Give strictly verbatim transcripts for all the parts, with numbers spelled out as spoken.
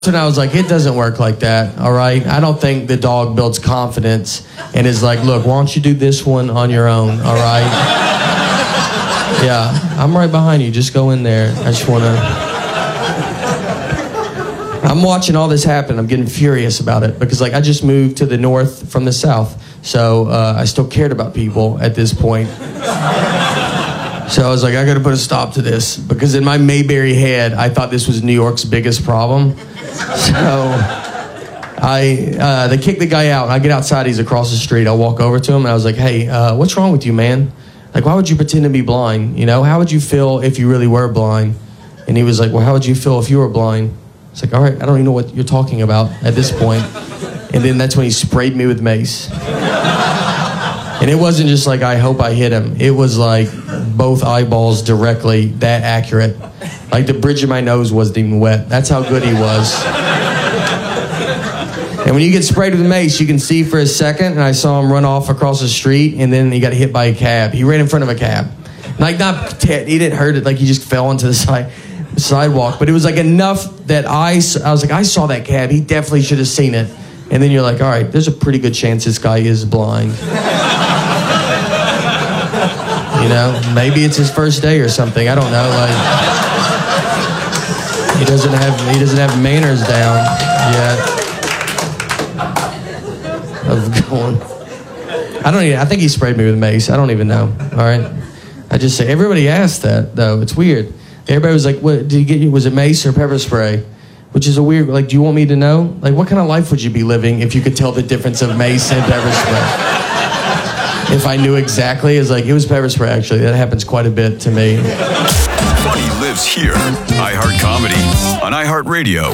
And I was like, it doesn't work like that, all right? I don't think the dog builds confidence and is like, look, why don't you do this one on your own, all right? Yeah, I'm right behind you. Just go in there. I just want to... I'm watching all this happen. I'm getting furious about it because, like, I just moved to the north from the south, so uh, I still cared about people at this point. So I was like, I got to put a stop to this because in my Mayberry head, I thought this was New York's biggest problem. So I, uh, they kick the guy out. I get outside. He's across the street. I walk over to him and I was like, hey, uh, what's wrong with you, man? Like, why would you pretend to be blind? You know, how would you feel if you really were blind? And he was like, well, how would you feel if you were blind? It's like, all right, I don't even know what you're talking about at this point. And then that's when he sprayed me with mace. And it wasn't just like, I hope I hit him. It was like both eyeballs directly, that accurate. Like the bridge of my nose wasn't even wet. That's how good he was. And when you get sprayed with mace, you can see for a second, and I saw him run off across the street, and then he got hit by a cab. He ran in front of a cab. Like, not, he didn't hurt it, like he just fell into the side, sidewalk. But it was like enough that I, I was like, I saw that cab. He definitely should have seen it. And then you're like, all right, there's a pretty good chance this guy is blind. You know, maybe it's his first day or something. I don't know. Like, he doesn't have he doesn't have manners down yet. Of going, I don't even. I think he sprayed me with mace. I don't even know. All right, I just say everybody asked that though. It's weird. Everybody was like, "What did you get? Was it mace or pepper spray?" Which is a weird. Like, do you want me to know? Like, what kind of life would you be living if you could tell the difference of mace and pepper spray? If I knew exactly, it's like, it was pepper spray, actually. That happens quite a bit to me. Funny lives here. iHeart Comedy on iHeartRadio.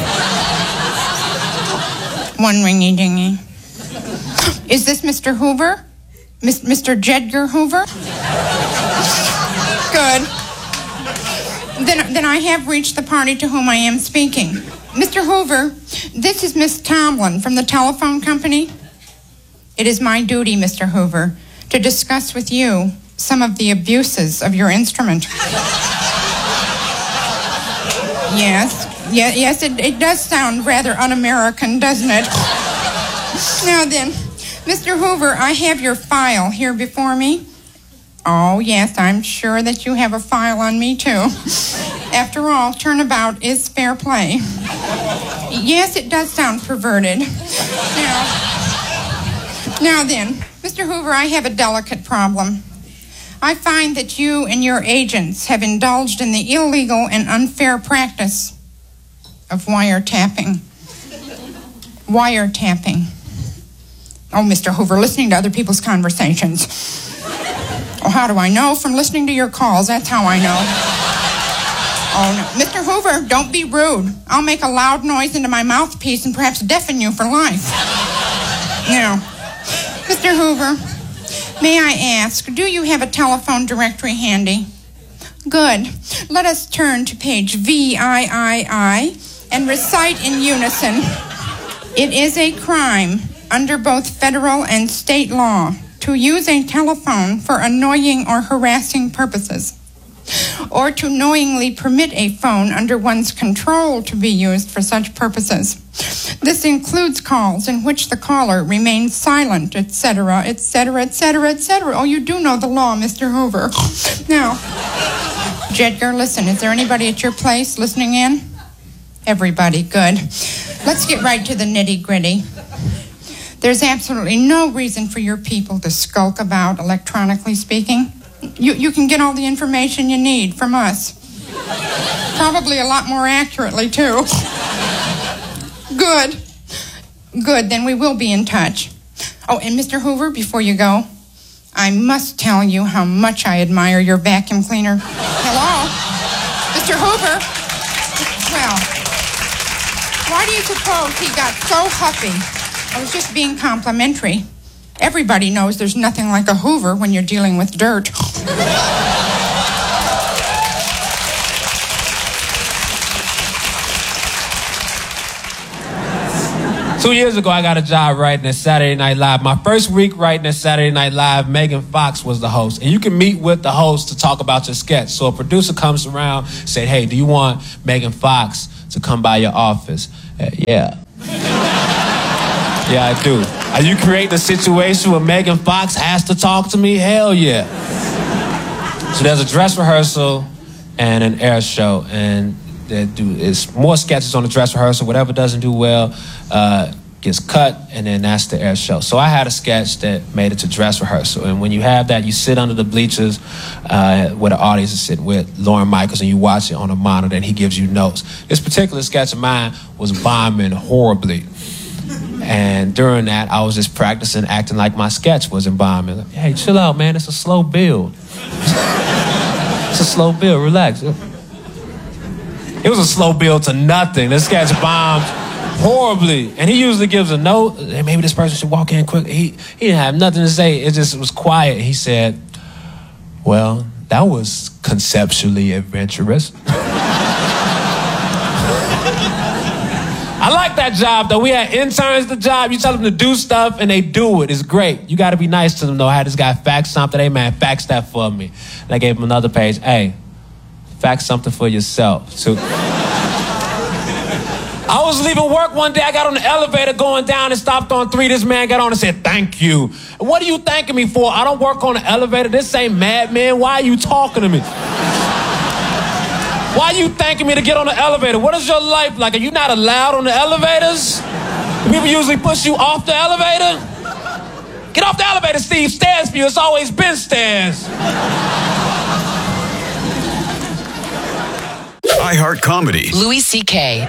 One ringy dingy. Is this Mister Hoover? Mis- Mister Jedgar Hoover? Good. Then, then I have reached the party to whom I am speaking. Mister Hoover, this is Miss Tomlin from the telephone company. It is my duty, Mister Hoover, to discuss with you some of the abuses of your instrument. Yes, yeah, yes, it, it does sound rather un-American, doesn't it? Now then, Mister Hoover, I have your file here before me. Oh, yes, I'm sure that you have a file on me, too. After all, turnabout is fair play. Yes, it does sound perverted. Now, now then, Mister Hoover, I have a delicate problem. I find that you and your agents have indulged in the illegal and unfair practice of wiretapping. Wiretapping. Oh, Mister Hoover, listening to other people's conversations. Oh, how do I know? From listening to your calls, that's how I know. Oh, no. Mister Hoover, don't be rude. I'll make a loud noise into my mouthpiece and perhaps deafen you for life. Now, Mister Hoover, may I ask, do you have a telephone directory handy? Good. Let us turn to page V I I I and recite in unison. It is a crime under both federal and state law to use a telephone for annoying or harassing purposes, or to knowingly permit a phone under one's control to be used for such purposes. This includes calls in which the caller remains silent, et cetera, et cetera, et cetera, et cetera. Oh, you do know the law, Mister Hoover. Now, Jedgar, listen, is there anybody at your place listening in? Everybody, good. Let's get right to the nitty-gritty. There's absolutely no reason for your people to skulk about, electronically speaking. You, you can get all the information you need from us. Probably a lot more accurately, too. Good. Good, then we will be in touch. Oh, and Mister Hoover, before you go, I must tell you how much I admire your vacuum cleaner. Hello? Mister Hoover? Well, why do you suppose he got so huffy? I was just being complimentary. Everybody knows there's nothing like a Hoover when you're dealing with dirt. Two years ago, I got a job writing at Saturday Night Live. My first week writing at Saturday Night Live, Megan Fox was the host. And you can meet with the host to talk about your sketch. So a producer comes around, said, hey, do you want Megan Fox to come by your office? Uh, yeah. Yeah, I do. Are you creating a situation where Megan Fox has to talk to me? Hell yeah. So there's a dress rehearsal and an air show. And they do, it's more sketches on the dress rehearsal. Whatever doesn't do well uh, gets cut, and then that's the air show. So I had a sketch that made it to dress rehearsal. And when you have that, you sit under the bleachers uh, where the audience is sitting with Lorne Michaels, and you watch it on a monitor, and he gives you notes. This particular sketch of mine was bombing horribly. And during that, I was just practicing acting like my sketch wasn't bombing. Like, hey, chill out, man. It's a slow build. It's a slow build. Relax. It was a slow build to nothing. This sketch bombed horribly. And he usually gives a note. Hey, maybe this person should walk in quick. He, he didn't have nothing to say. It just was quiet. He said, well, that was conceptually adventurous. I like that job, though. We had interns at the job. You tell them to do stuff, and they do it. It's great. You got to be nice to them, though. I had this guy fax something. Hey, man, fax that for me. And I gave him another page. Hey, fax something for yourself. So I was leaving work one day. I got on the elevator going down and stopped on three. This man got on and said, thank you. And what are you thanking me for? I don't work on the elevator. This ain't Mad Men. Why are you talking to me? Why are you thanking me to get on the elevator? What is your life like? Are you not allowed on the elevators? People usually push you off the elevator. Get off the elevator, Steve. Stairs for you. It's always been stairs. iHeart Comedy. Louis C K.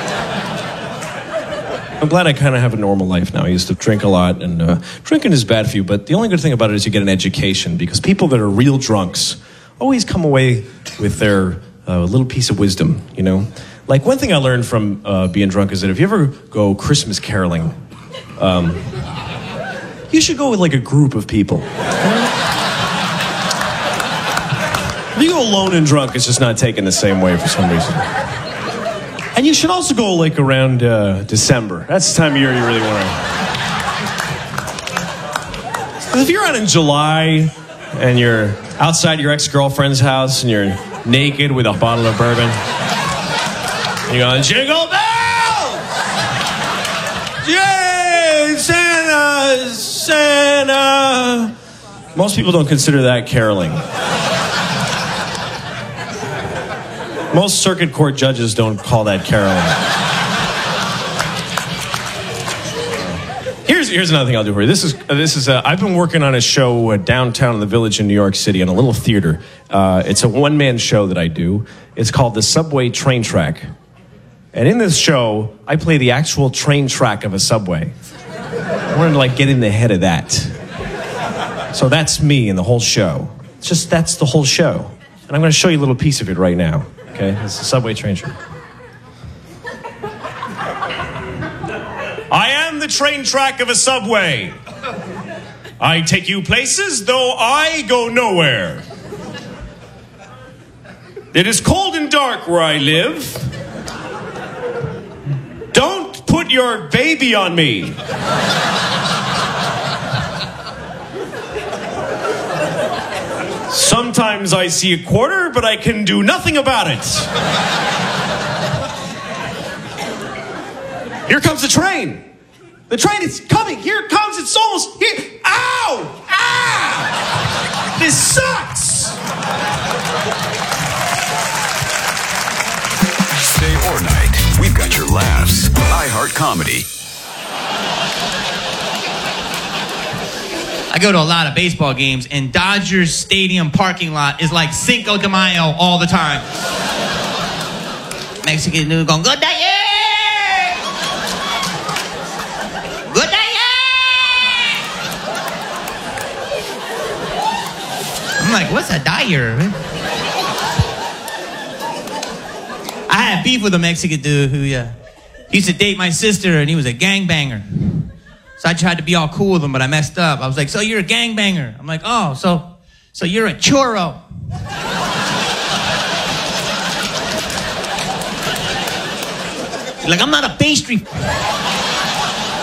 I'm glad I kind of have a normal life now. I used to drink a lot, and uh, drinking is bad for you, but the only good thing about it is you get an education, because people that are real drunks always come away with their uh, little piece of wisdom, you know? Like, one thing I learned from uh, being drunk is that if you ever go Christmas caroling, um, you should go with, like, a group of people. If you go alone and drunk, it's just not taken the same way for some reason. And you should also go, like, around uh, December. That's the time of year you really want to. If you're out in July and you're outside your ex-girlfriend's house and you're naked with a bottle of bourbon, you're going, jingle bells! Yay, Santa, Santa. Most people don't consider that caroling. Most circuit court judges don't call that caroling. Here's here's another thing I'll do for you. This is uh, this is uh, I've been working on a show uh, downtown in the Village in New York City in a little theater. Uh, it's a one man show that I do. It's called the Subway Train Track, and in this show I play the actual train track of a subway. I wanted to like get in the head of that. So that's me in the whole show. It's just that's the whole show, and I'm going to show you a little piece of it right now. Okay, it's the subway train track. I am the train track of a subway. I take you places, though I go nowhere. It is cold and dark where I live. Don't put your baby on me. Sometimes I see a quarter, but I can do nothing about it. Here comes the train. The train is coming. Here it comes. It's almost here. Ow! Ah! This sucks! Day or night, we've got your laughs. iHeart Comedy. I go to a lot of baseball games, and Dodgers Stadium parking lot is like Cinco de Mayo all the time. Mexican dude going, good day, yeah! Good day, yeah! I'm like, what's a dyer? I had beef with a Mexican dude who uh, used to date my sister, and he was a gangbanger. So I tried to be all cool with him, but I messed up. I was like, so you're a gangbanger. I'm like, oh, so so you're a churro. Like, I'm not a pastry.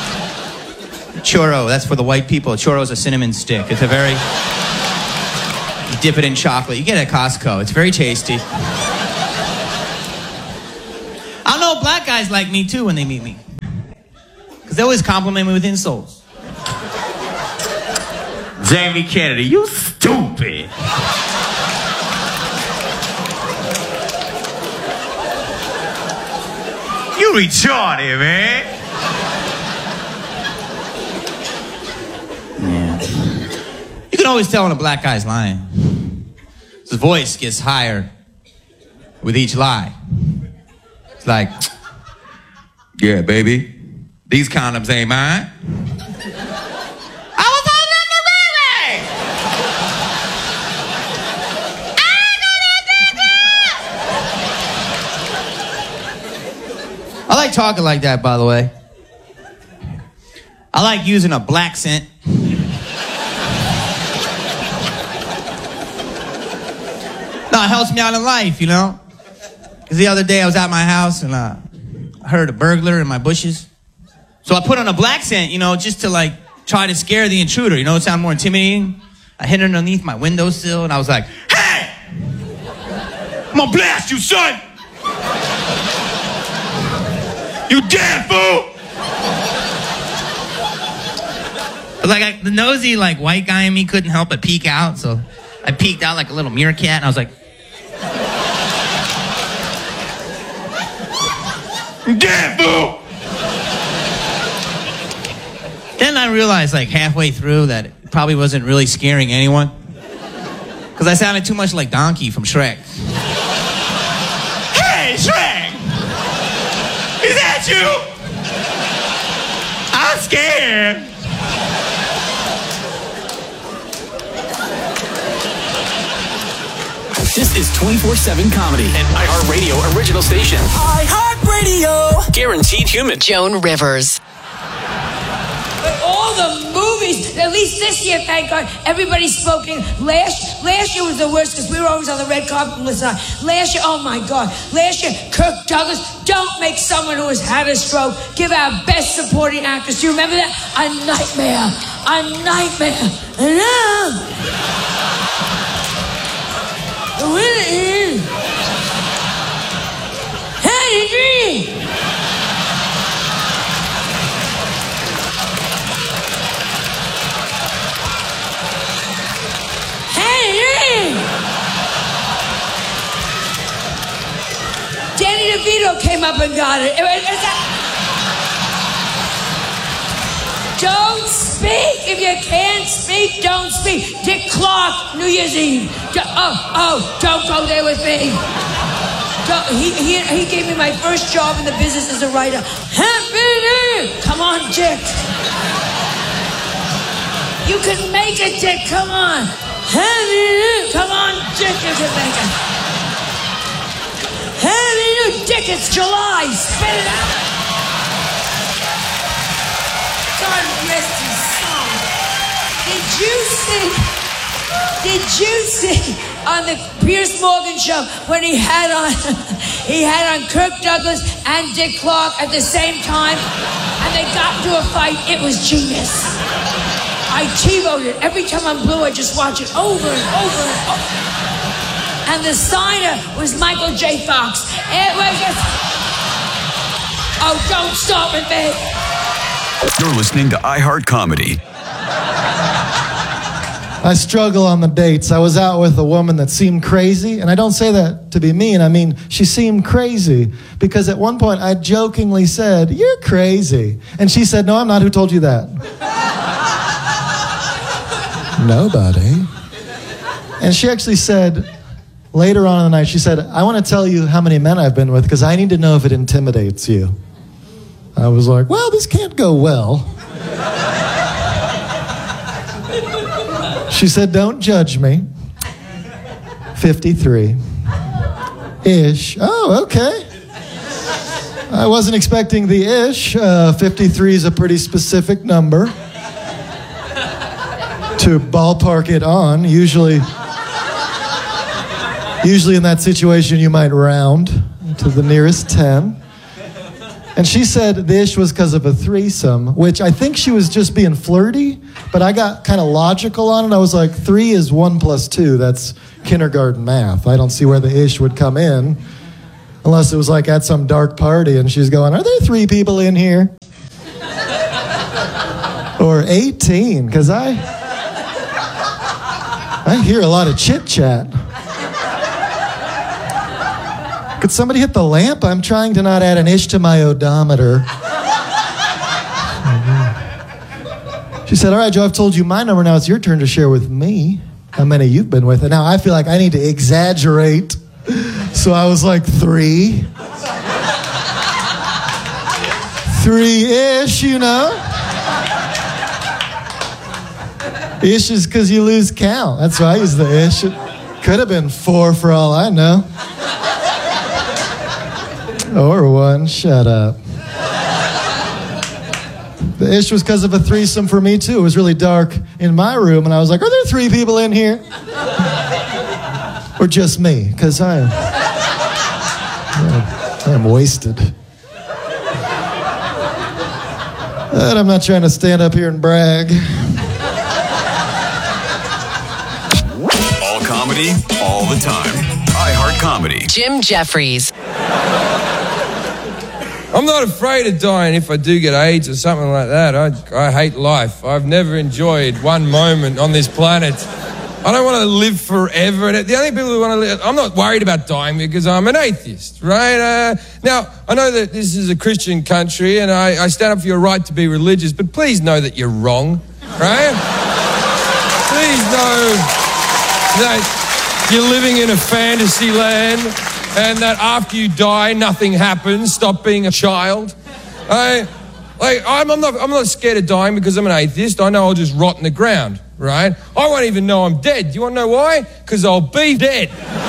Churro, that's for the white people. Churro is a cinnamon stick. It's a very... You dip it in chocolate. You get it at Costco. It's very tasty. I know black guys like me, too, when they meet me. Because they always compliment me with insults. Jamie Kennedy, you stupid. You retarded, man. Yeah. You can always tell when a black guy's lying. His voice gets higher with each lie. It's like, yeah, baby, these condoms ain't mine. I was holding up the baby. I like talking like that, by the way. I like using a black scent. No, it helps me out in life, you know? Because the other day I was at my house and uh, I heard a burglar in my bushes. So I put on a black scent, you know, just to like try to scare the intruder, you know, it sounded more intimidating. I hid underneath my windowsill and I was like, hey! I'm gonna blast you, son! You dead fool! But like I, the nosy like white guy in me couldn't help but peek out, so I peeked out like a little meerkat and I was like, you dead fool! Then I realized like halfway through that it probably wasn't really scaring anyone. Because I sounded too much like Donkey from Shrek. Hey, Shrek! Is that you? I'm scared. This is twenty-four seven Comedy, an iHeartRadio original station. iHeartRadio! Guaranteed human. Joan Rivers. But all the movies, at least this year, thank God, everybody's smoking. Last last year was the worst because we were always on the red carpet and listening. Last year, oh my God. Last year, Kirk Douglas, don't make someone who has had a stroke give our best supporting actress. Do you remember that? A nightmare. A nightmare. No. The winner is Hattie Green. Danny DeVito came up and got it. Don't speak. If you can't speak, don't speak. Dick Clark, New Year's Eve. Oh, oh, don't go there with me. Don't, he, he, he gave me my first job in the business as a writer. Happy New Year. Come on, Dick. You can make it, Dick. Come on. Happy New Year. Come on, Dick. You can make it. Happy New Year. Dick, it's July. Spit it out. God rest his soul. Did you see, did you see on the Piers Morgan show when he had on, he had on Kirk Douglas and Dick Clark at the same time and they got into a fight? It was genius. I TiVoed it. Every time I'm blue, I just watch it over and over and over. And the signer was Michael J. Fox. It was just, oh, don't start with me. You're listening to iHeart Comedy. I struggle on the dates. I was out with a woman that seemed crazy, and I don't say that to be mean. I mean, she seemed crazy because at one point I jokingly said, "You're crazy." And she said, "No, I'm not. Who told you that?" Nobody. And she actually said, later on in the night, she said, "I want to tell you how many men I've been with because I need to know if it intimidates you." I was like, well, this can't go well. She said, "Don't judge me." fifty-three. Ish. Oh, okay. I wasn't expecting the ish. Uh, fifty-three is a pretty specific number to ballpark it on. Usually, usually in that situation, you might round to the nearest ten. And she said the issue was because of a threesome, which I think she was just being flirty, but I got kind of logical on it. I was like, three is one plus two. That's kindergarten math. I don't see where the ish would come in, unless it was like at some dark party and she's going, are there three people in here? Or eighteen, because I, I hear a lot of chit-chat. Could somebody hit the lamp? I'm trying to not add an ish to my odometer. She said, all right, Joe, I've told you my number. Now it's your turn to share with me how many you've been with. And now I feel like I need to exaggerate. So I was like, three. Three-ish, you know? Ish is because you lose count. That's why I use the ish. It could have been four for all I know. Or one. Shut up. The ish was because of a threesome for me, too. It was really dark in my room, and I was like, are there three people in here? Or just me? Because I am, I am wasted. And I'm not trying to stand up here and brag. All comedy, all the time. iHeart Comedy. Jim Jeffries. I'm not afraid of dying if I do get AIDS or something like that. I, I hate life. I've never enjoyed one moment on this planet. I don't want to live forever. And the only people who want to live... I'm not worried about dying because I'm an atheist, right? Uh, now, I know that this is a Christian country and I, I stand up for your right to be religious, but please know that you're wrong, right? Please know that you're living in a fantasy land and that after you die, nothing happens. Stop being a child. I, like, I'm, I'm, not, I'm not scared of dying because I'm an atheist. I know I'll just rot in the ground, right? I won't even know I'm dead. Do you want to know why? Because I'll be dead.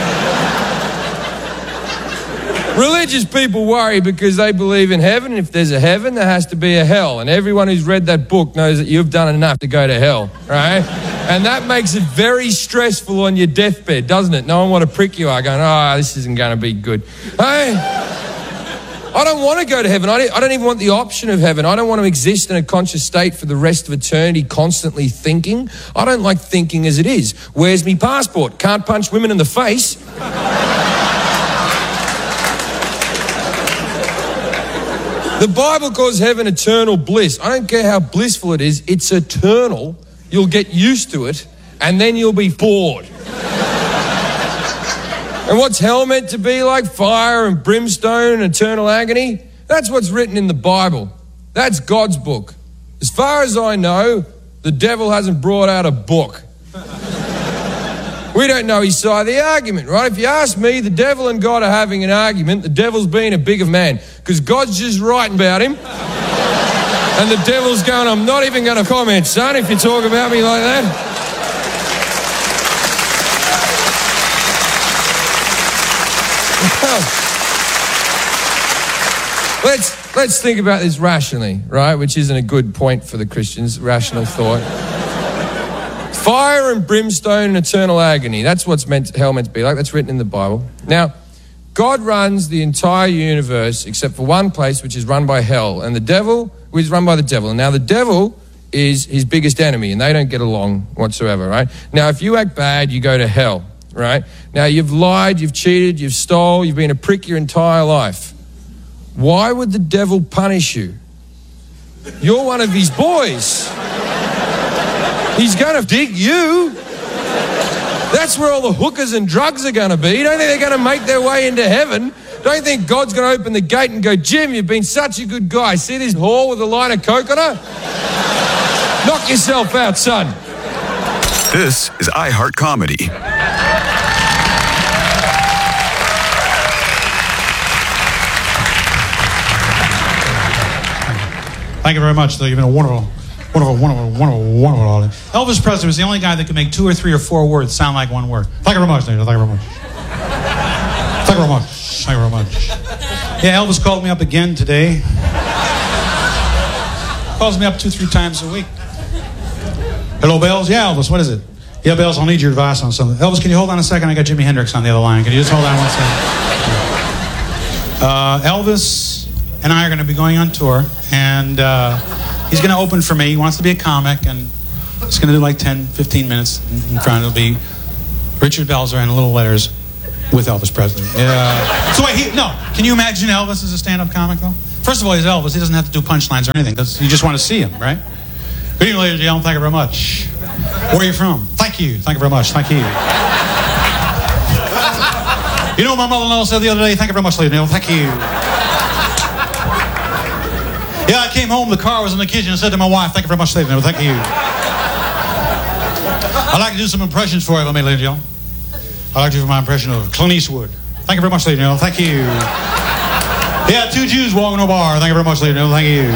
Religious people worry because they believe in heaven. If there's a heaven, there has to be a hell. And everyone who's read that book knows that you've done enough to go to hell, right? And that makes it very stressful on your deathbed, doesn't it? No one want to prick you out going, oh, this isn't going to be good. Hey, I don't want to go to heaven. I don't even want the option of heaven. I don't want to exist in a conscious state for the rest of eternity constantly thinking. I don't like thinking as it is. Where's me passport? Can't punch women in the face. The Bible calls heaven eternal bliss. I don't care how blissful it is. It's eternal. You'll get used to it, and then you'll be bored. And what's hell meant to be like? Fire and brimstone and eternal agony? That's what's written in the Bible. That's God's book. As far as I know, the devil hasn't brought out a book. We don't know his side of the argument, right? If you ask me, the devil and God are having an argument. The devil's being a bigger man because God's just writing about him. And the devil's going, I'm not even going to comment, son, if you talk about me like that. let's, let's think about this rationally, right? Which isn't a good point for the Christians, rational thought. Fire and brimstone and eternal agony. That's what's meant hell meant to be like. That's written in the Bible. Now, God runs the entire universe except for one place, which is run by hell. And the devil is run by the devil. And now the devil is his biggest enemy, and they don't get along whatsoever, right? Now, if you act bad, you go to hell, right? Now, you've lied, you've cheated, you've stole, you've been a prick your entire life. Why would the devil punish you? You're one of his boys. He's going to dig you. That's where all the hookers and drugs are going to be. Don't think they're going to make their way into heaven. Don't think God's going to open the gate and go, Jim, you've been such a good guy. See this hall with a line of coconut? Knock yourself out, son. This is iHeart Comedy. Thank you very much. You've been a wonderful, wonderful, wonderful, wonderful, wonderful audience. Elvis Presley was the only guy that could make two or three or four words sound like one word. Thank you very much, David. Thank you very much. Thank you very much. Thank you very much. Yeah, Elvis called me up again today. Calls me up two, three times a week. Hello, Bells. Yeah, Elvis, what is it? Yeah, Bells, I'll need your advice on something. Elvis, can you hold on a second? I got Jimi Hendrix on the other line. Can you just hold on one second? Uh, Elvis, and I are going to be going on tour, and uh, he's going to open for me. He wants to be a comic, and he's going to do like ten, fifteen minutes in front. It'll be Richard Belzer and Little Letters with Elvis Presley. Yeah. So wait, he, no, can you imagine Elvis as a stand-up comic, though? First of all, he's Elvis. He doesn't have to do punchlines or anything, because you just want to see him, right? Good evening, ladies and gentlemen. Thank you very much. Where are you from? Thank you. Thank you very much. Thank you. You know what my mother-in-law said the other day? Thank you very much, ladies and gentlemen. Thank you. Yeah, I came home, the car was in the kitchen, and said to my wife, thank you very much, ladies and gentlemen. Thank you. I'd like to do some impressions for you, ladies and gentlemen. I'd like to do my impression of Clint Eastwood. Thank you very much, ladies and gentlemen. Thank you. Yeah, two Jews walking in a bar. Thank you very much, ladies and gentlemen. Thank you.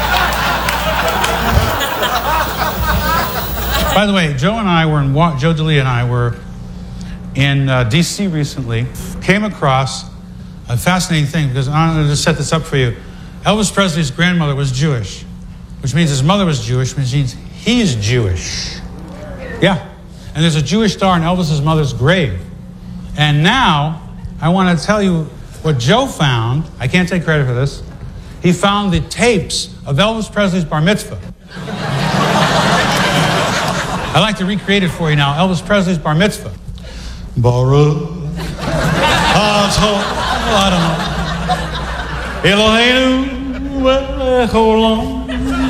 By the way, Joe and I were in, Joe DeLea and I were in uh, D C recently. Came across a fascinating thing, because I'm going to just set this up for you. Elvis Presley's grandmother was Jewish, which means his mother was Jewish, which means he's Jewish. Yeah. And there's a Jewish star in Elvis's mother's grave. And now, I want to tell you what Joe found. I can't take credit for this. He found the tapes of Elvis Presley's bar mitzvah. I'd like to recreate it for you now. Elvis Presley's bar mitzvah. Baruch I don't know. Eloheinu Echolam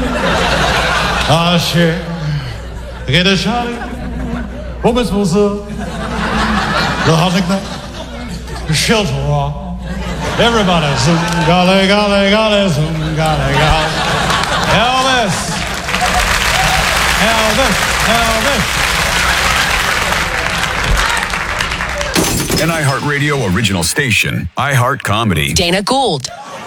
Asher Gedeshari Omitzvah The Hanikna Shelter. Everybody zoom gale gale gale zoom gale gale. Elvis Elvis Elvis An iHeartRadio original station, iHeart Comedy. Dana Gould.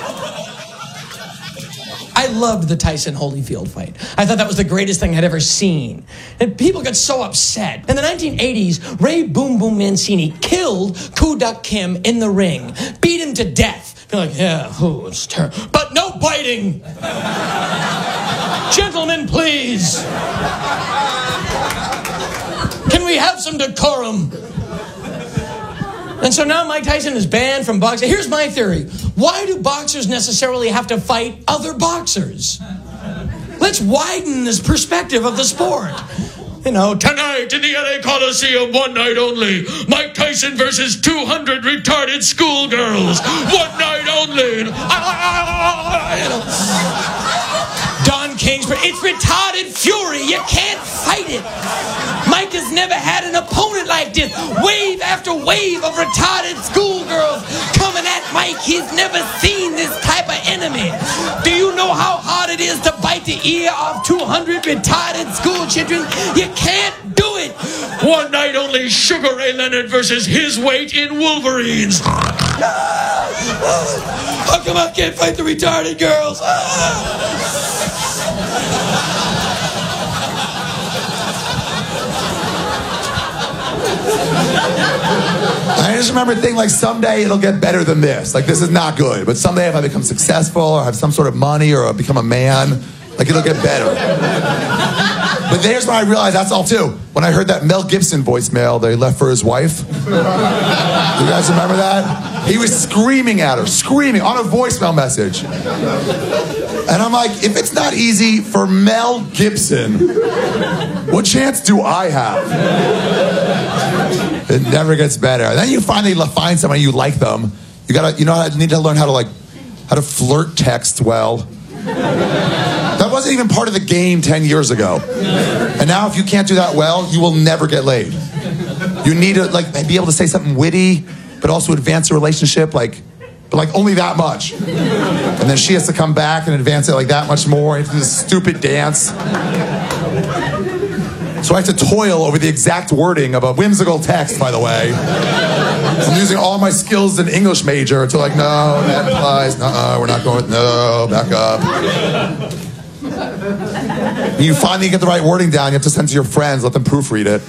I loved the Tyson Holyfield fight. I thought that was the greatest thing I'd ever seen. And people got so upset. In the nineteen eighties, Ray Boom Boom Mancini killed Kudak Kim in the ring, beat him to death. You're like, yeah, oh, it's terrible. But no biting. Gentlemen, please. Can we have some decorum? And so now Mike Tyson is banned from boxing. Here's my theory. Why do boxers necessarily have to fight other boxers? Let's widen this perspective of the sport. You know, tonight in the L A Coliseum, one night only, Mike Tyson versus two hundred retarded schoolgirls. One night only. You know. Don Kingsbury. It's retarded fury. You can't fight it. Mike has never had an opponent like this. Wave after wave of retarded schoolgirls coming at Mike. He's never seen this type of enemy. Do you know how hard it is to bite the ear of two hundred retarded school children? You can't do it. One night only, Sugar Ray Leonard versus his weight in Wolverines. How come I can't fight the retarded girls? I just remember thinking, like, someday it'll get better than this. Like, this is not good. But someday if I become successful or have some sort of money or become a man, like, it'll get better. But there's when I realized that's all, too. When I heard that Mel Gibson voicemail that he left for his wife. Do you guys remember that? He was screaming at her, screaming on a voicemail message. And I'm like, if it's not easy for Mel Gibson, what chance do I have? It never gets better. And then you finally find somebody you like them. You gotta, you know, you need to learn how to like, how to flirt text well. That wasn't even part of the game ten years ago. And now if you can't do that well, you will never get laid. You need to like be able to say something witty, but also advance a relationship, like, but like only that much. And then she has to come back and advance it like that much more into this stupid dance. So I have to toil over the exact wording of a whimsical text, by the way. I'm using all my skills as an English major to like, no, that implies, no, we're not going, no, back up. When you finally get the right wording down, you have to send it to your friends, let them proofread it.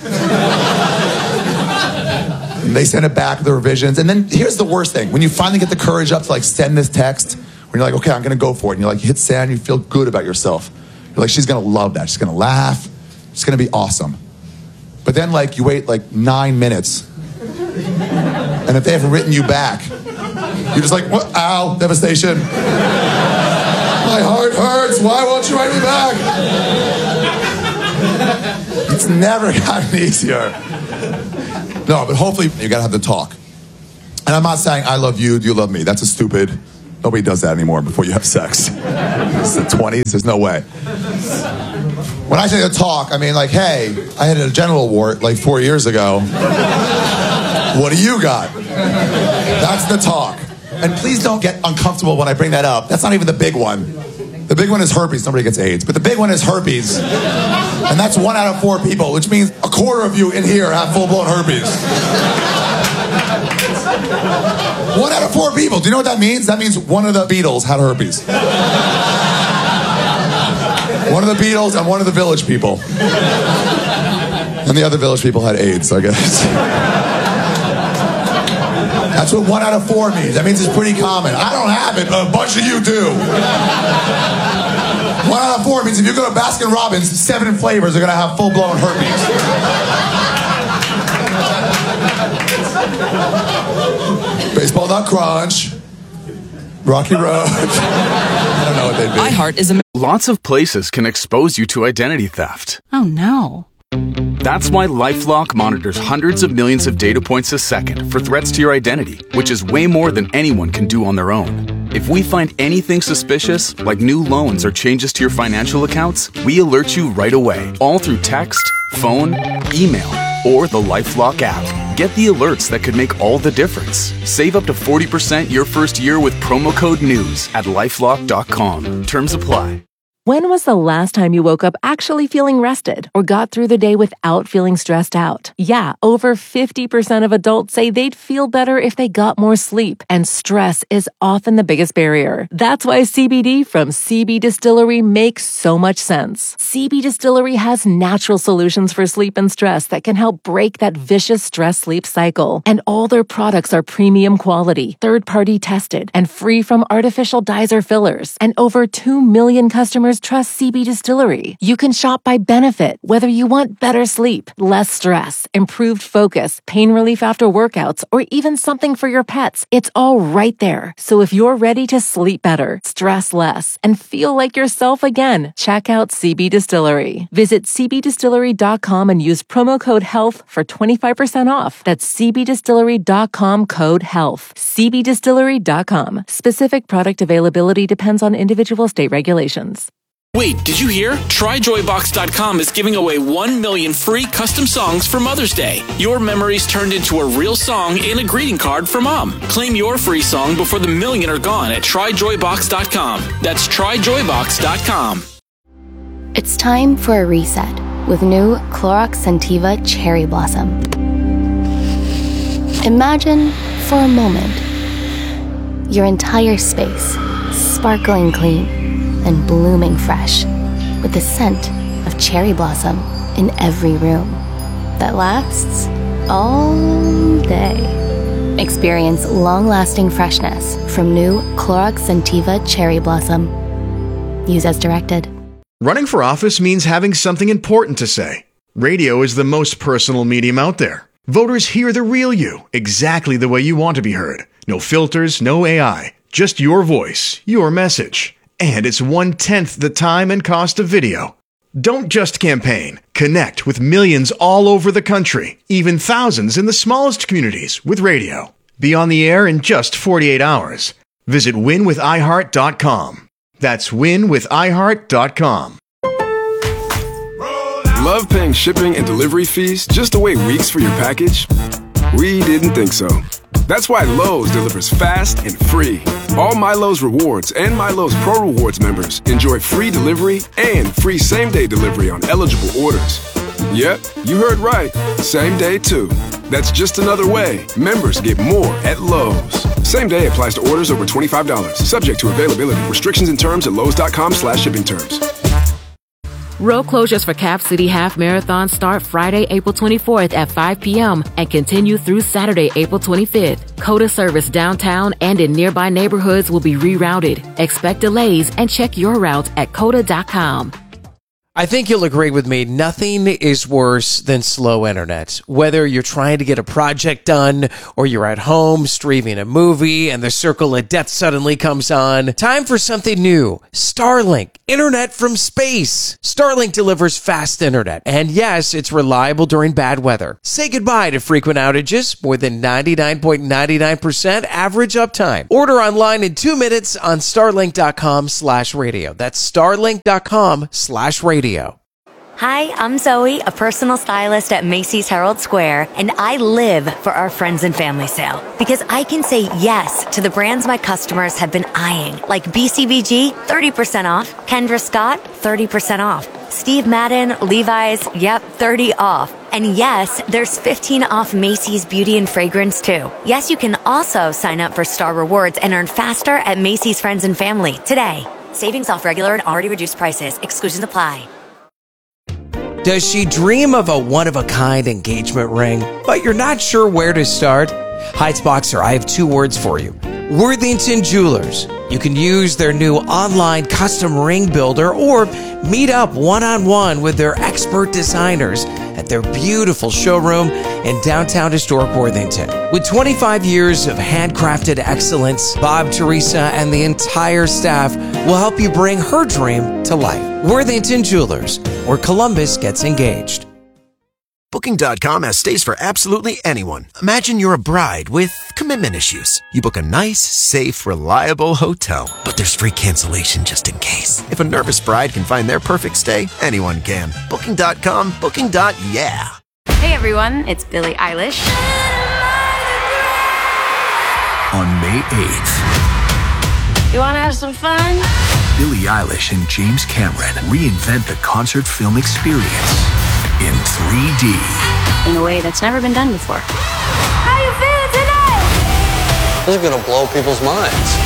And they send it back with the revisions. And then here's the worst thing. When you finally get the courage up to like send this text, when you're like, okay, I'm going to go for it. And you're like, you hit send, you feel good about yourself. You're like, she's going to love that. She's going to laugh. It's going to be awesome. But then like you wait like nine minutes. And if they haven't written you back, You're just like, what? Ow, devastation. My heart hurts. Why won't you write me back? It's never gotten easier. No, but hopefully you gotta have the talk. And I'm not saying I love you, do you love me? That's a stupid, nobody does that anymore before you have sex. It's the twenties, there's no way. When I say the talk, I mean like, hey, I had a genital wart like four years ago. What do you got? That's the talk. And please don't get uncomfortable when I bring that up. That's not even the big one. The big one is herpes. Nobody gets AIDS. But the big one is herpes. And that's one out of four people, which means a quarter of you in here have full-blown herpes. One out of four people. Do you know what that means? That means one of the Beatles had herpes. One of the Beatles and one of the Village People. And the other Village People had AIDS, I guess. That's what one out of four means. That means it's pretty common. I don't have it, but a bunch of you do. One out of four means if you go to Baskin Robbins, seven flavors are going to have full-blown herpes. Baseball Nut Crunch. Rocky Road. I don't know what they'd be. iHeart is a... Lots of places can expose you to identity theft. Oh, no. That's why LifeLock monitors hundreds of millions of data points a second for threats to your identity, which is way more than anyone can do on their own. If we find anything suspicious, like new loans or changes to your financial accounts, we alert you right away, all through text, phone, email, or the LifeLock app. Get the alerts that could make all the difference. Save up to forty percent your first year with promo code NEWS at lifelock dot com. Terms apply. When was the last time you woke up actually feeling rested or got through the day without feeling stressed out? Yeah, over fifty percent of adults say they'd feel better if they got more sleep, and stress is often the biggest barrier. That's why C B D from C B Distillery makes so much sense. C B Distillery has natural solutions for sleep and stress that can help break that vicious stress-sleep cycle. And all their products are premium quality, third-party tested, and free from artificial dyes or fillers. And over two million customers trust C B Distillery. You can shop by benefit, whether you want better sleep, less stress, improved focus, pain relief after workouts, or even something for your pets. It's all right there. So if you're ready to sleep better, stress less, and feel like yourself again, check out C B Distillery. Visit c b distillery dot com and use promo code HEALTH for twenty-five percent off. That's c b distillery dot com code HEALTH. c b distillery dot com. Specific product availability depends on individual state regulations. Wait, did you hear? try joy box dot com is giving away one million free custom songs for Mother's Day. Your memories turned into a real song in a greeting card for Mom. Claim your free song before the million are gone at try joy box dot com. That's try joy box dot com. It's time for a reset with new Clorox Scentiva Cherry Blossom. Imagine, for a moment, your entire space sparkling clean and blooming fresh, with the scent of cherry blossom in every room that lasts all day. Experience long-lasting freshness from new Clorox Scentiva Cherry Blossom. Use as directed. Running for office means having something important to say. Radio is the most personal medium out there. Voters hear the real you, exactly the way you want to be heard. No filters, no A I, just your voice, your message. And it's one-tenth the time and cost of video. Don't just campaign. Connect with millions all over the country, even thousands in the smallest communities with radio. Be on the air in just forty-eight hours. Visit win with i heart dot com. That's win with i heart dot com. Love paying shipping and delivery fees just to wait weeks for your package? We didn't think so. That's why Lowe's delivers fast and free. All MyLowe's Rewards and MyLowe's Pro Rewards members enjoy free delivery and free same-day delivery on eligible orders. Yep, you heard right. Same day, too. That's just another way members get more at Lowe's. Same day applies to orders over twenty-five dollars. Subject to availability. Restrictions and terms at lowes dot com slash shipping terms. Road closures for Cap City Half Marathon start Friday, April twenty-fourth at five p.m. and continue through Saturday, April twenty-fifth. COTA service downtown and in nearby neighborhoods will be rerouted. Expect delays and check your route at cota dot com. I think you'll agree with me, nothing is worse than slow internet. Whether you're trying to get a project done or you're at home streaming a movie and the circle of death suddenly comes on, time for something new. Starlink, internet from space. Starlink delivers fast internet. And yes, it's reliable during bad weather. Say goodbye to frequent outages, more than ninety-nine point nine nine percent average uptime. Order online in two minutes on starlink.com slash radio. That's starlink.com slash radio. Hi, I'm Zoe, a personal stylist at Macy's Herald Square, and I live for our friends and family sale because I can say yes to the brands my customers have been eyeing, like B C B G, thirty percent off, Kendra Scott, thirty percent off, Steve Madden, Levi's, yep, thirty off. And yes, there's fifteen off Macy's Beauty and Fragrance too. Yes, you can also sign up for Star Rewards and earn faster at Macy's Friends and Family today. Savings off regular and already reduced prices. Exclusions apply. Does she dream of a one-of-a-kind engagement ring, but you're not sure where to start? Heights Boxer, I have two words for you. Worthington Jewelers. You can use their new online custom ring builder or meet up one-on-one with their expert designers at their beautiful showroom in downtown historic Worthington. With twenty-five years of handcrafted excellence, Bob, Teresa, and the entire staff will help you bring her dream to life. Worthington Jewelers, where Columbus gets engaged. Booking dot com has stays for absolutely anyone. Imagine you're a bride with commitment issues. You book a nice, safe, reliable hotel, but there's free cancellation just in case. If a nervous bride can find their perfect stay, anyone can. Booking dot com, Booking. Yeah. Hey everyone, it's Billie Eilish. On May eighth, You wanna have some fun? Billie Eilish and James Cameron reinvent the concert film experience in three D. In a way that's never been done before. How you feeling today? This is gonna blow people's minds.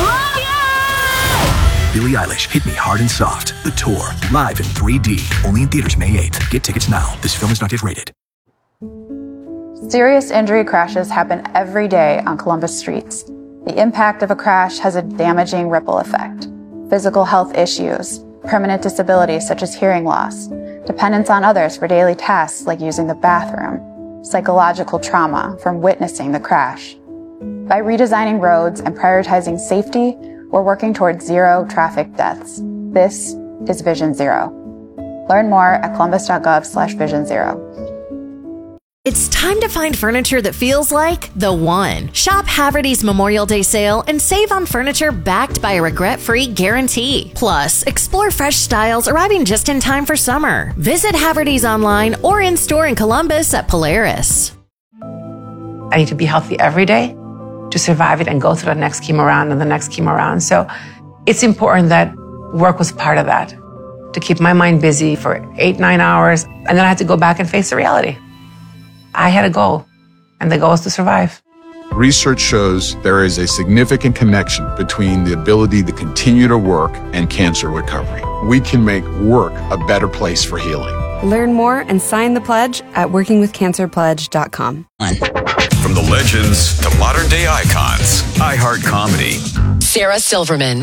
Billie Eilish, Hit Me Hard and Soft. The tour, live in three D. Only in theaters May eighth. Get tickets now. This film is not yet rated. Serious injury crashes happen every day on Columbus streets. The impact of a crash has a damaging ripple effect. Physical health issues, permanent disabilities such as hearing loss, dependence on others for daily tasks like using the bathroom, psychological trauma from witnessing the crash. By redesigning roads and prioritizing safety, we're working towards zero traffic deaths. This is Vision Zero. Learn more at columbus.gov slash vision zero. It's time to find furniture that feels like the one. Shop Haverty's Memorial Day sale and save on furniture backed by a regret-free guarantee. Plus, explore fresh styles arriving just in time for summer. Visit Haverty's online or in-store in Columbus at Polaris. I need to be healthy every day to survive it and go through the next chemo round and the next chemo round. So it's important that work was part of that, to keep my mind busy for eight, nine hours. And then I had to go back and face the reality. I had a goal, and the goal is to survive. Research shows there is a significant connection between the ability to continue to work and cancer recovery. We can make work a better place for healing. Learn more and sign the pledge at working with cancer pledge dot com. From the legends to modern day icons, iHeart Comedy. Sarah Silverman.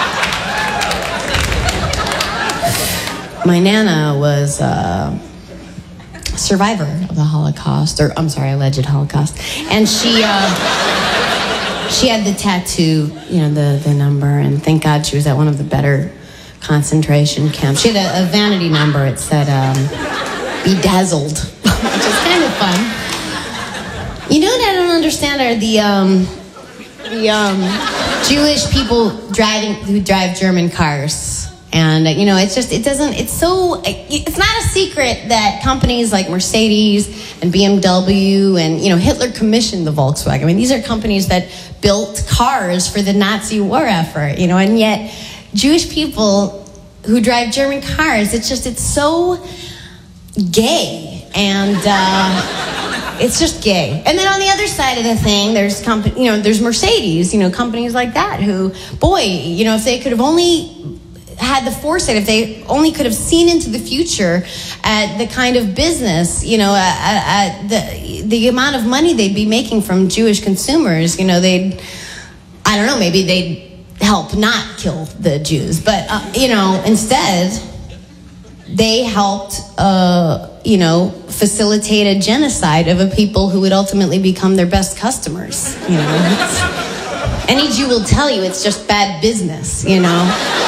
My Nana was a survivor of the Holocaust, or I'm sorry, alleged Holocaust. And she uh, she had the tattoo, you know, the, the number, and thank God she was at one of the better concentration camps. She had a, a vanity number. It said, um, bedazzled, which is kind of fun. You know what I don't understand are the, um, the um, Jewish people driving who drive German cars. And, uh, you know, it's just, it doesn't, it's so, it's not a secret that companies like Mercedes and B M W and, you know, Hitler commissioned the Volkswagen. I mean, these are companies that built cars for the Nazi war effort, you know, and yet Jewish people who drive German cars, it's just, it's so gay. And uh, it's just gay. And then on the other side of the thing, there's, comp- you know, there's Mercedes, you know, companies like that who, boy, you know, if they could have only had the foresight, if they only could have seen into the future at the kind of business, you know, at, at the the amount of money they'd be making from Jewish consumers, you know, they'd, I don't know, maybe they'd help not kill the Jews. But, uh, you know, instead, they helped, uh, you know, facilitate a genocide of a people who would ultimately become their best customers. You know, it's, any Jew will tell you it's just bad business, you know.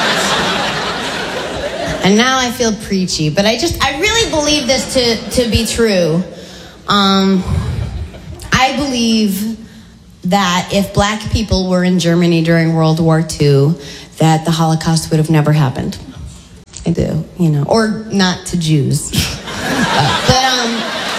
And now I feel preachy, but I just, I really believe this to, to be true. Um, I believe that if black people were in Germany during World War Two, that the Holocaust would have never happened. I do, you know, or not to Jews. uh, but um,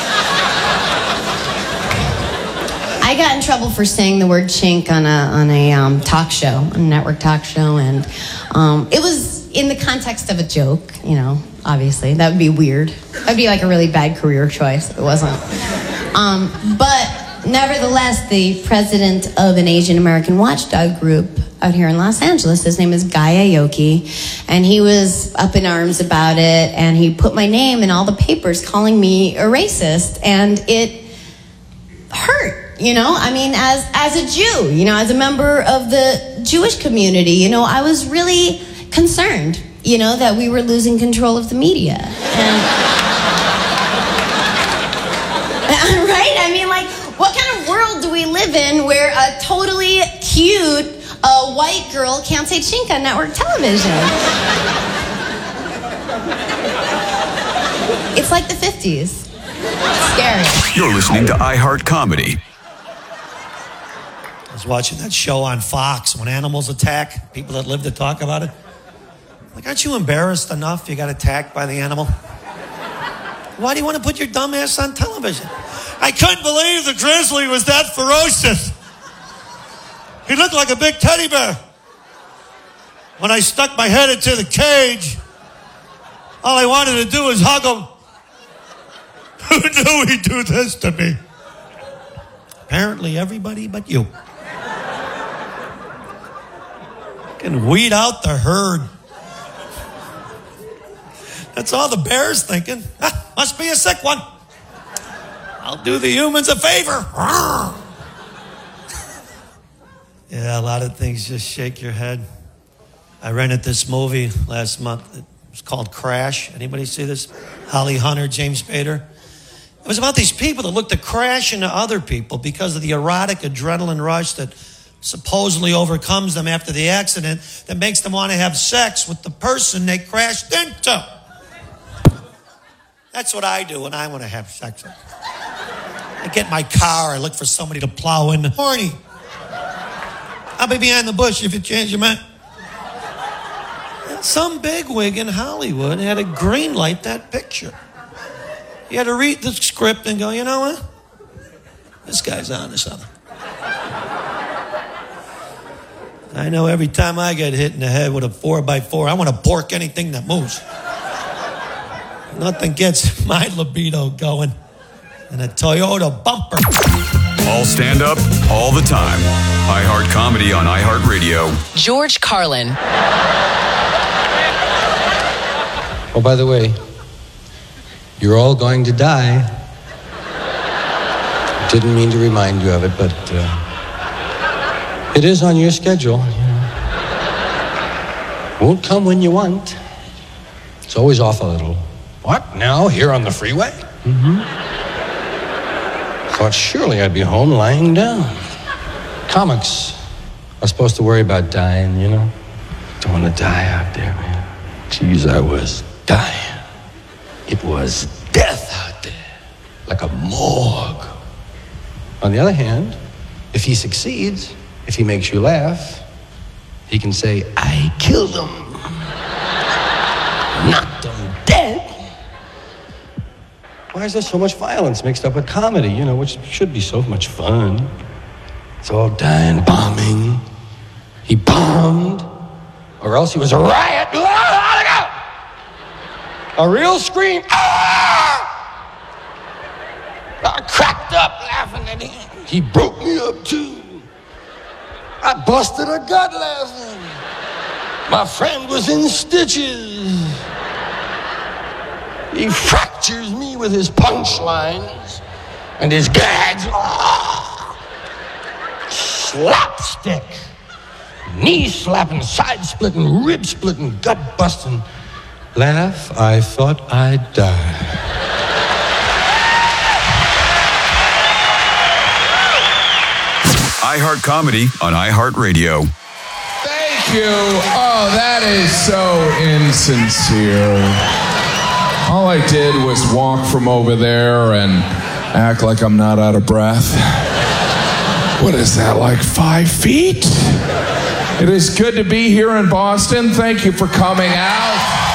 I got in trouble for saying the word chink on a on a um, talk show, a network talk show, and um, it was in the context of a joke, you know. Obviously, that would be weird. That'd be like a really bad career choice if it wasn't. Um, but nevertheless, the president of an Asian American watchdog group out here in Los Angeles, his name is Guy Aoki, and he was up in arms about it, and he put my name in all the papers calling me a racist, and it hurt, you know? I mean, as, as a Jew, you know, as a member of the Jewish community, you know, I was really concerned, you know, that we were losing control of the media. And, right? I mean, like, what kind of world do we live in where a totally cute a white girl can't say chink on network television? It's like the fifties. It's scary. You're listening to iHeart Comedy. I was watching that show on Fox, When Animals Attack, people that live to talk about it. Like, aren't you embarrassed enough you got attacked by the animal? Why do you want to put your dumb ass on television? I couldn't believe the grizzly was that ferocious. He looked like a big teddy bear. When I stuck my head into the cage, all I wanted to do was hug him. Who knew he'd do this to me? Apparently everybody but you. Can weed out the herd. That's all the bear's thinking. Ah, must be a sick one. I'll do the humans a favor. Yeah, a lot of things just shake your head. I rented this movie last month. It was called Crash. Anybody see this? Holly Hunter, James Spader. It was about these people that look to crash into other people because of the erotic adrenaline rush that supposedly overcomes them after the accident that makes them want to have sex with the person they crashed into. That's what I do when I want to have sex. I get in my car, I look for somebody to plow in. Horny. I'll be behind the bush if you change your mind. And some bigwig in Hollywood had to green light that picture. You had to read the script and go, you know what? This guy's on to something. I know every time I get hit in the head with a four by four, I want to bork anything that moves. Nothing gets my libido going. And a Toyota bumper. All stand up, all the time. iHeart Comedy on iHeartRadio. George Carlin. Oh, by the way, you're all going to die. Didn't mean to remind you of it, but uh, it is on your schedule. You know. Won't come when you want. It's always off a little. What, now, here on the freeway? Mm-hmm. Thought surely I'd be home lying down. Comics are supposed to worry about dying, you know? Don't want to die out there, man. Jeez, I was dying. It was death out there, like a morgue. On the other hand, if he succeeds, if he makes you laugh, he can say, I killed him. Knocked him dead. Why is there so much violence mixed up with comedy, you know, which should be so much fun? It's all dying, bombing. He bombed, or else he was a riot. A real scream. Ah! I cracked up laughing at him. He broke me up too. I busted a gut laughing. My friend was in stitches. He fractures me with his punchlines and his gags. Oh, slapstick. Knee slapping, side splitting, rib splitting, gut busting, laugh, I thought I'd die. iHeart Comedy on iHeartRadio. Thank you. Oh, that is so insincere. All I did was walk from over there and act like I'm not out of breath. What is that, like five feet? It is good to be here in Boston. Thank you for coming out.